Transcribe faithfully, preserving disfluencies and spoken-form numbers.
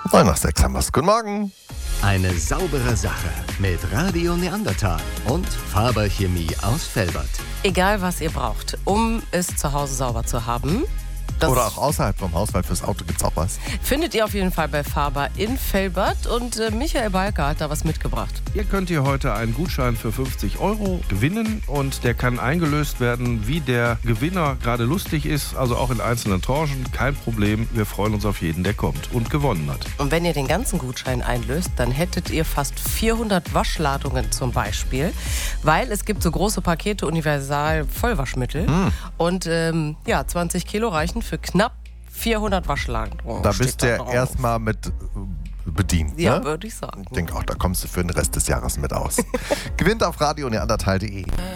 neun nach sechs haben wir's. Guten Morgen. Eine saubere Sache mit Radio Neandertal und Faber Chemie aus Velbert. Egal, was ihr braucht, um es zu Hause sauber zu haben. Das Oder auch außerhalb vom Haus, weil fürs Auto gibt's auch was. findet ihr auf jeden Fall bei Faber in Velbert. Und äh, Michael Balker hat da was mitgebracht. Ihr könnt hier heute einen Gutschein für fünfzig Euro gewinnen und der kann eingelöst werden, wie der Gewinner gerade lustig ist, also auch in einzelnen Tranchen. Kein Problem, wir freuen uns auf jeden, der kommt und gewonnen hat. Und wenn ihr den ganzen Gutschein einlöst, dann hättet ihr fast vierhundert Waschladungen zum Beispiel. Weil es gibt so große Pakete Universal Vollwaschmittel. Hm. Und ähm, ja, zwanzig Kilo reichen für knapp vierhundert Waschladungen. Da Steht bist du ja drauf. erstmal mit äh, bedient. Ja, ne? würde ich sagen. Ich denke auch, da kommst du für den Rest des Jahres mit aus. Gewinnt auf radio neandertal punkt de.